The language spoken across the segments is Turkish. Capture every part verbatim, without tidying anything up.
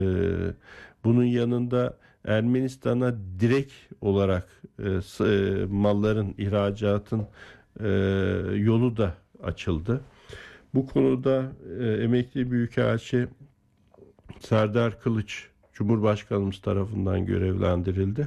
Ee, bunun yanında Ermenistan'a direkt olarak e, s- e, malların ihracatın e, yolu da açıldı. Bu konuda e, emekli büyükelçi Serdar Kılıç Cumhurbaşkanımız tarafından görevlendirildi.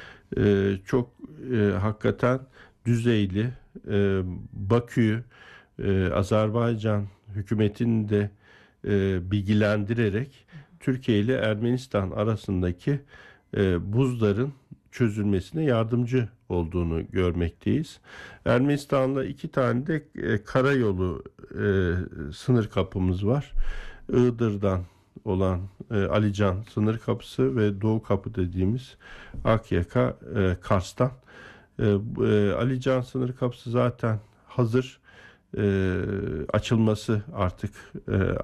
E, çok e, hakikaten düzeyli, e, Bakü'yü e, Azerbaycan hükümetini de e, bilgilendirerek Türkiye ile Ermenistan arasındaki e, buzların çözülmesine yardımcı olduğunu görmekteyiz. Ermenistan'la iki tane de e, karayolu e, sınır kapımız var. Iğdır'dan olan e, Alican sınır kapısı ve Doğu kapı dediğimiz Akyaka e, Kars'tan. E, e, Alican sınır kapısı zaten hazır. E, açılması artık e, e,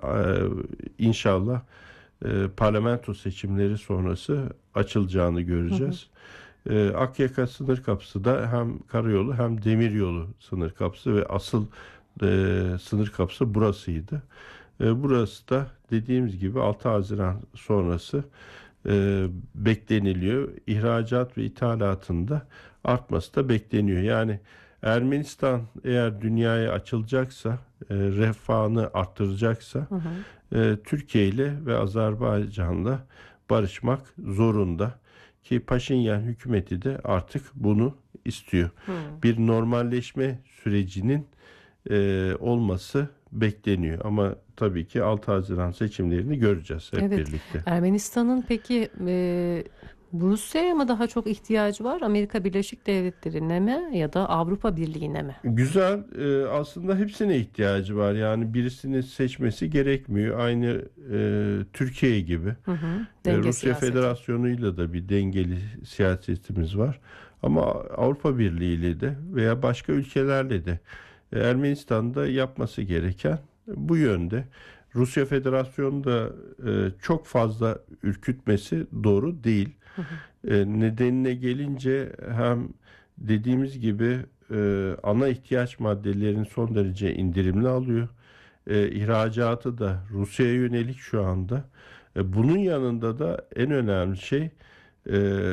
inşallah e, parlamento seçimleri sonrası açılacağını göreceğiz. Hı hı. E, Akyaka sınır kapısı da hem karayolu hem demiryolu sınır kapısı ve asıl e, sınır kapısı burasıydı. E, burası da dediğimiz gibi altı Haziran sonrası e, bekleniliyor. İhracat ve ithalatında artması da bekleniyor. Yani Ermenistan eğer dünyaya açılacaksa, e, refahını arttıracaksa hı hı. E, Türkiye ile ve Azerbaycan'la barışmak zorunda. Ki Paşinyan hükümeti de artık bunu istiyor. Hı. Bir normalleşme sürecinin e, olması bekleniyor. Ama tabii ki altı Haziran seçimlerini göreceğiz hep evet. birlikte. Ermenistan'ın peki e, Rusya'ya mı daha çok ihtiyacı var? Amerika Birleşik Devletleri'ne mi ya da Avrupa Birliği'ne mi? Güzel. E, aslında hepsine ihtiyacı var. Yani birisini seçmesi gerekmiyor. Aynı e, Türkiye gibi. Hı hı. E, Rusya siyaseti. Federasyonu'yla da bir dengeli siyasetimiz var. Ama Avrupa Birliği ile de veya başka ülkelerle de e, Ermenistan'da yapması gereken bu yönde. Rusya Federasyonu da e, çok fazla ürkütmesi doğru değil. Hı hı. E, nedenine gelince hem dediğimiz gibi e, ana ihtiyaç maddelerin son derece indirimli alıyor. E, ihracatı da Rusya'ya yönelik şu anda. E, bunun yanında da en önemli şey e,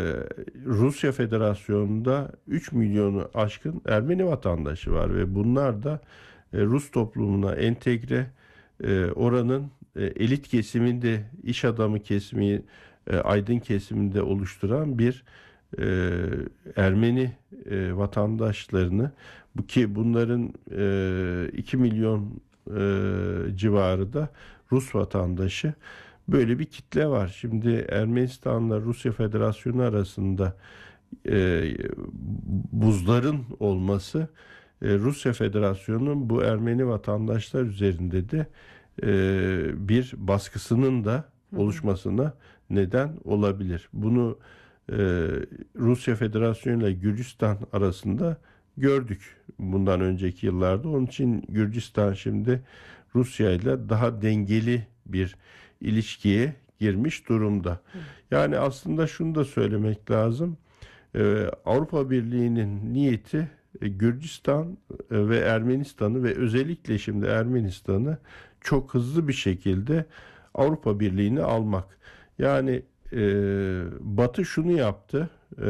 Rusya Federasyonu'nda üç milyonu aşkın Ermeni vatandaşı var ve bunlar da e, Rus toplumuna entegre, e, oranın e, elit kesiminde, iş adamı kesimi, e, aydın kesiminde oluşturan bir e, Ermeni e, vatandaşlarını, bu ki bunların e, iki milyon e, civarı da Rus vatandaşı, böyle bir kitle var. Şimdi Ermenistan'la Rusya Federasyonu arasında e, buzların olması e, Rusya Federasyonu'nun bu Ermeni vatandaşlar üzerinde de e, bir baskısının da oluşmasına neden olabilir. Bunu e, Rusya Federasyonu ile Gürcistan arasında gördük bundan önceki yıllarda. Onun için Gürcistan şimdi Rusya ile daha dengeli bir ilişkiye girmiş durumda. Yani aslında şunu da söylemek lazım. Ee, Avrupa Birliği'nin niyeti e, Gürcistan e, ve Ermenistan'ı ve özellikle şimdi Ermenistan'ı çok hızlı bir şekilde Avrupa Birliği'ne almak. Yani e, Batı şunu yaptı. E,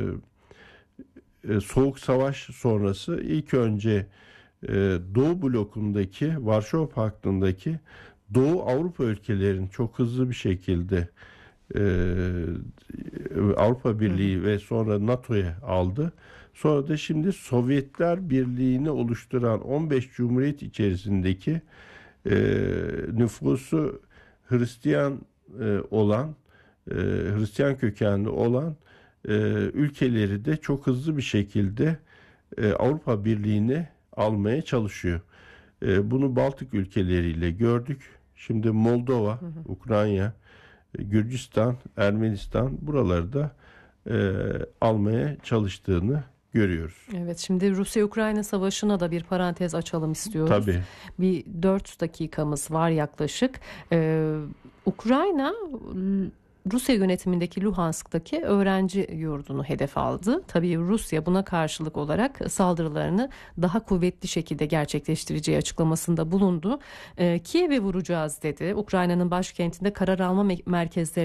e, Soğuk Savaş sonrası ilk önce e, Doğu blokundaki, Varşova Paktı'ndaki Doğu Avrupa ülkelerini çok hızlı bir şekilde e, Avrupa Birliği ve sonra NATO'ya aldı. Sonra da şimdi Sovyetler Birliği'ni oluşturan on beş Cumhuriyet içerisindeki e, nüfusu Hristiyan e, olan, e, Hristiyan kökenli olan e, ülkeleri de çok hızlı bir şekilde e, Avrupa Birliği'ne almaya çalışıyor. E, bunu Baltık ülkeleriyle gördük. Şimdi Moldova, hı hı. Ukrayna, Gürcistan, Ermenistan buraları da e, almaya çalıştığını görüyoruz. Evet, şimdi Rusya-Ukrayna savaşına da bir parantez açalım istiyoruz. Tabii. Bir dört dakikamız var yaklaşık. Ee, Ukrayna Rusya yönetimindeki Luhansk'taki öğrenci yurdunu hedef aldı. Tabii Rusya buna karşılık olarak saldırılarını daha kuvvetli şekilde gerçekleştireceği açıklamasında bulundu. Kiev'i vuracağız dedi. Ukrayna'nın başkentinde karar alma merkezleri